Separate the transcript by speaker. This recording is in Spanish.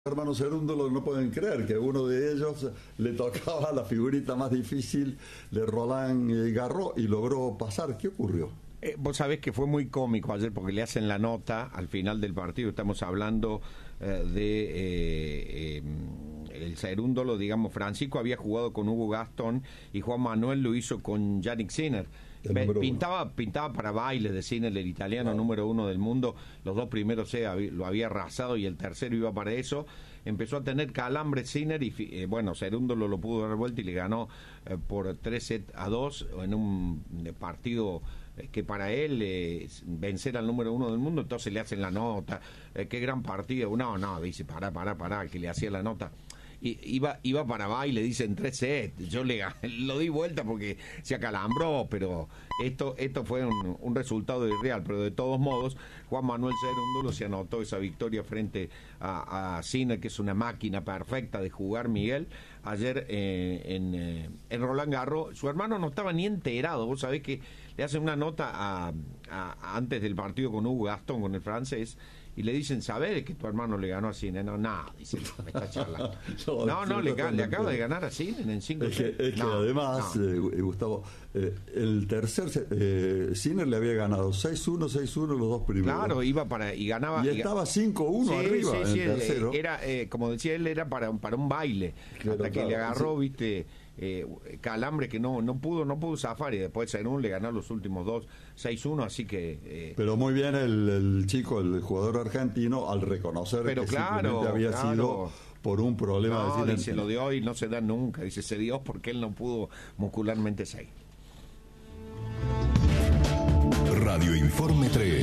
Speaker 1: Hermanos Cerúndolo no pueden creer que uno de ellos le tocaba la figurita más difícil de Roland Garros y logró pasar. ¿Qué ocurrió?
Speaker 2: Vos sabés que fue muy cómico ayer porque le hacen la nota al final del partido. Estamos hablando de el Cerúndolo, digamos. Francisco había jugado con Hugo Gastón y Juan Manuel lo hizo con Jannik Sinner. Pintaba para baile de Sinner, el italiano número 1 del mundo. Los dos primeros lo había arrasado y el tercero iba para eso. Empezó a tener calambre Sinner y Cerúndolo lo pudo dar vuelta y le ganó por 3-2 en un partido que para él vencer al número 1 del mundo. Entonces le hacen la nota, qué gran partido. No, dice, pará, que le hacía la nota. Iba para baile, dicen 3 sets. Yo lo di vuelta porque se acalambró, pero esto fue un resultado irreal. Pero de todos modos, Juan Manuel Cerúndolo se anotó esa victoria frente a Sinner, que es una máquina perfecta de jugar, Miguel. Ayer en Roland Garros, su hermano no estaba ni enterado. Vos sabés que le hacen una nota antes del partido con Hugo Gastón, con el francés, y le dicen, ¿sabés que tu hermano le ganó a Sinner? No, dice, me está charlando. le acaba de ganar a Sinner en 5
Speaker 1: sets. Es que además, Gustavo, el tercer Sinner le había ganado 6-1, 6-1 los dos primeros.
Speaker 2: Claro, iba y ganaba.
Speaker 1: Y estaba 5-1 arriba en el tercero.
Speaker 2: Era, como decía él, era para un baile. Hasta que le agarró, viste, calambre que no pudo zafar, y después Cerúndolo le ganó los últimos dos 6-1, así que
Speaker 1: pero muy bien el chico, el jugador argentino, al reconocer que simplemente había sido por un problema.
Speaker 2: Dice, lo de hoy no se da nunca, dice, se dio porque él no pudo muscularmente seguir.
Speaker 3: Radio Informe 3.